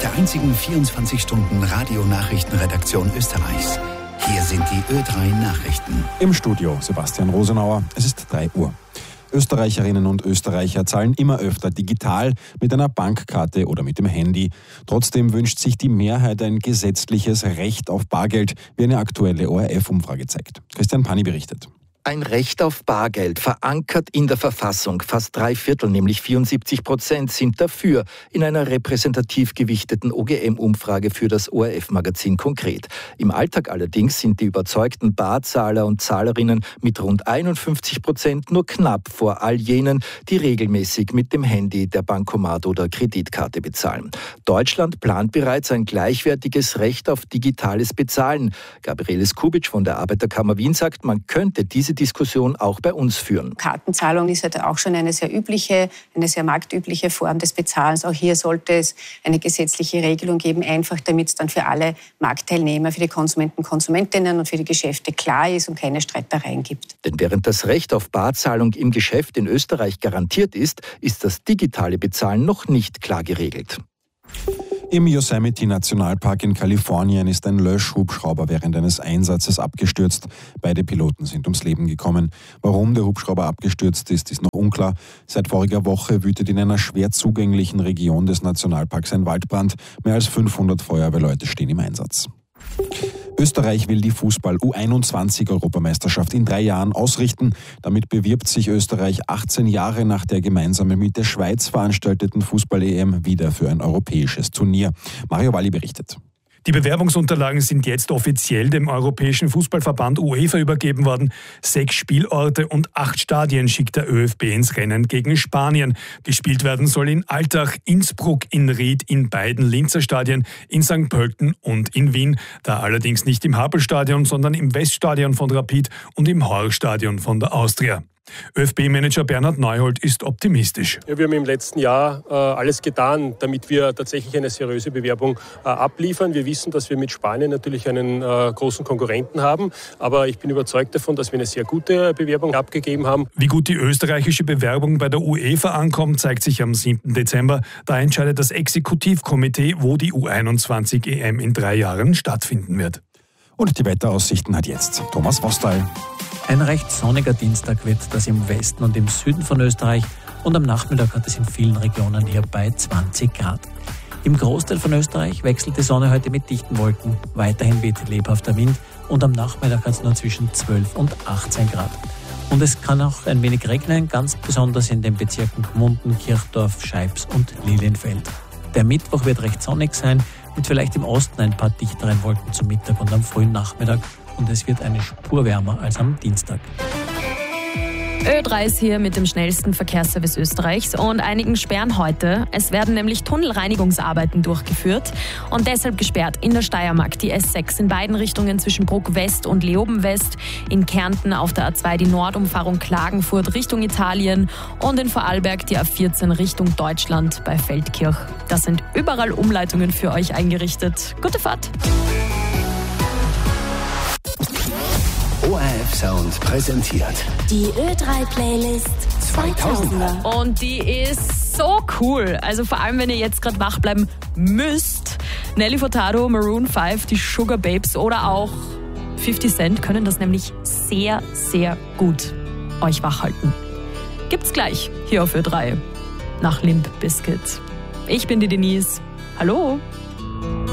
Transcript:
der einzigen 24-Stunden-Radio-Nachrichtenredaktion Österreichs. Hier sind die Ö3 Nachrichten. Im Studio Sebastian Rosenauer. Es ist 3 Uhr. Österreicherinnen und Österreicher zahlen immer öfter digital mit einer Bankkarte oder mit dem Handy. Trotzdem wünscht sich die Mehrheit ein gesetzliches Recht auf Bargeld, wie eine aktuelle ORF-Umfrage zeigt. Christian Pani berichtet. Ein Recht auf Bargeld, verankert in der Verfassung. Fast 3/4, nämlich 74%, sind dafür, in einer repräsentativ gewichteten OGM-Umfrage für das ORF-Magazin konkret. Im Alltag allerdings sind die überzeugten Barzahler und Zahlerinnen mit rund 51% nur knapp vor all jenen, die regelmäßig mit dem Handy, der Bankomat oder Kreditkarte bezahlen. Deutschland plant bereits ein gleichwertiges Recht auf digitales Bezahlen. Gabriele Skubitsch von der Arbeiterkammer Wien sagt, man könnte diese Diskussion auch bei uns führen. Kartenzahlung ist halt auch schon eine sehr marktübliche Form des Bezahlens. Auch hier sollte es eine gesetzliche Regelung geben, einfach damit es dann für alle Marktteilnehmer, für die Konsumenten, Konsumentinnen und für die Geschäfte klar ist und keine Streitereien gibt. Denn während das Recht auf Barzahlung im Geschäft in Österreich garantiert ist, ist das digitale Bezahlen noch nicht klar geregelt. Im Yosemite-Nationalpark in Kalifornien ist ein Löschhubschrauber während eines Einsatzes abgestürzt. Beide Piloten sind ums Leben gekommen. Warum der Hubschrauber abgestürzt ist noch unklar. Seit voriger Woche wütet in einer schwer zugänglichen Region des Nationalparks ein Waldbrand. Mehr als 500 Feuerwehrleute stehen im Einsatz. Österreich will die Fußball-U21-Europameisterschaft in 3 Jahren ausrichten. Damit bewirbt sich Österreich 18 Jahre nach der gemeinsam mit der Schweiz veranstalteten Fußball-EM wieder für ein europäisches Turnier. Mario Walli berichtet. Die Bewerbungsunterlagen sind jetzt offiziell dem Europäischen Fußballverband UEFA übergeben worden. 6 Spielorte und 8 Stadien schickt der ÖFB ins Rennen gegen Spanien. Gespielt werden soll in Altach, Innsbruck, in Ried, in beiden Linzer Stadien, in St. Pölten und in Wien. Da allerdings nicht im Happelstadion, sondern im Weststadion von Rapid und im Horchstadion von der Austria. ÖFB-Manager Bernhard Neuhold ist optimistisch. Ja, wir haben im letzten Jahr alles getan, damit wir tatsächlich eine seriöse Bewerbung abliefern. Wir wissen, dass wir mit Spanien natürlich einen großen Konkurrenten haben, aber ich bin überzeugt davon, dass wir eine sehr gute Bewerbung abgegeben haben. Wie gut die österreichische Bewerbung bei der UEFA ankommt, zeigt sich am 7. Dezember. Da entscheidet das Exekutivkomitee, wo die U21-EM in 3 Jahren stattfinden wird. Und die Wetteraussichten hat jetzt Thomas Vostal. Ein recht sonniger Dienstag wird das im Westen und im Süden von Österreich und am Nachmittag hat es in vielen Regionen hier bei 20 Grad. Im Großteil von Österreich wechselt die Sonne heute mit dichten Wolken. Weiterhin weht lebhafter Wind und am Nachmittag hat es nur zwischen 12 und 18 Grad. Und es kann auch ein wenig regnen, ganz besonders in den Bezirken Gmunden, Kirchdorf, Scheibs und Lilienfeld. Der Mittwoch wird recht sonnig sein, mit vielleicht im Osten ein paar dichteren Wolken zum Mittag und am frühen Nachmittag. Und es wird eine Spur wärmer als am Dienstag. Ö3 ist hier mit dem schnellsten Verkehrsservice Österreichs und einigen sperren heute. Es werden nämlich Tunnelreinigungsarbeiten durchgeführt und deshalb gesperrt in der Steiermark die S6 in beiden Richtungen zwischen Bruck West und Leoben West, in Kärnten auf der A2 die Nordumfahrung Klagenfurt Richtung Italien und in Vorarlberg die A14 Richtung Deutschland bei Feldkirch. Das sind überall Umleitungen für euch eingerichtet. Gute Fahrt! ORF Sound präsentiert die Ö3-Playlist 2000er. Und die ist so cool. Also vor allem, wenn ihr jetzt gerade wach bleiben müsst. Nelly Furtado, Maroon 5, die Sugar Babes oder auch 50 Cent können das nämlich sehr, sehr gut euch wach halten. Gibt's gleich hier auf Ö3 nach Limp Bizkit. Ich bin die Denise. Hallo.